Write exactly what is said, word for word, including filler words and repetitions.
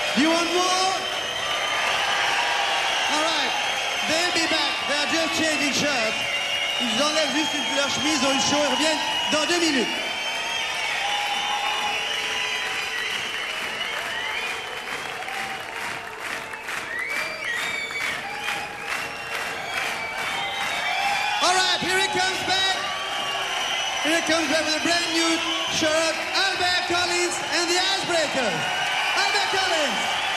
Do you want more? All right. They'll be back. They're just changing shirts. Ils enlèvent juste une- leur chemise, ils ont une chaud, ils reviennent dans deux minutes. All right, here he comes back. Here he comes back with a brand new shirt. Albert Collins and the Icebreakers. Albert Collins.